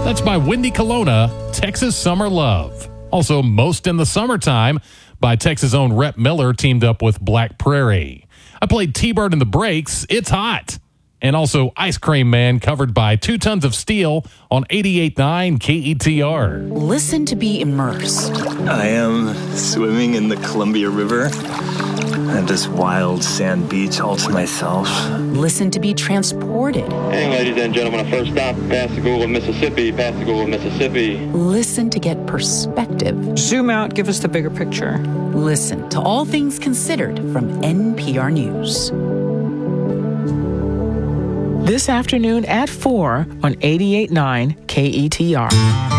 That's by Wendy Colonna, Texas Summer Love. Also, Most in the Summertime by Texas' own Rhett Miller teamed up with Black Prairie. I played T-Bird and the Breaks, It's Hot. And also Ice Cream Man covered by 2 Tons of Steel on 88.9 KETR. Listen to be immersed. I am swimming in the Columbia River. I have this wild sand beach all to myself. Listen to be transported. Hey, ladies and gentlemen, our first stop, Pascagoula, Mississippi. Pascagoula, Mississippi. Listen to get perspective. Zoom out, give us the bigger picture. Listen to All Things Considered from NPR News. This afternoon at 4 on 88.9 KETR.